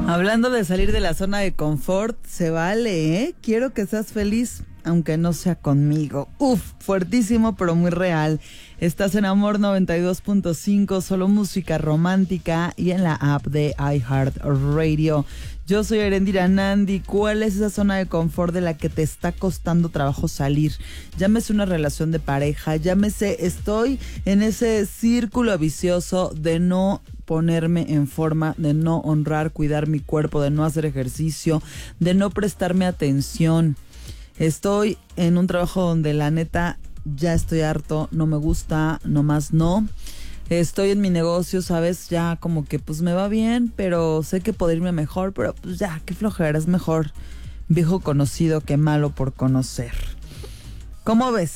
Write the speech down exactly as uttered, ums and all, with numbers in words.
Hablando de salir de la zona de confort, se vale, ¿eh? Quiero que seas feliz, aunque no sea conmigo. Uf, fuertísimo, pero muy real. Estás en Amor noventa y dos punto cinco, solo música romántica y en la app de iHeartRadio. Yo soy Erendira Nandi. ¿Cuál es esa zona de confort de la que te está costando trabajo salir? Llámese una relación de pareja, llámese estoy en ese círculo vicioso de no ponerme en forma, de no honrar, cuidar mi cuerpo, de no hacer ejercicio, de no prestarme atención. Estoy en un trabajo donde la neta ya estoy harto, no me gusta, nomás no. Estoy en mi negocio, ¿sabes? Ya como que pues me va bien, pero sé que podría irme mejor, pero pues ya, qué flojera, es mejor viejo conocido que malo por conocer. ¿Cómo ves?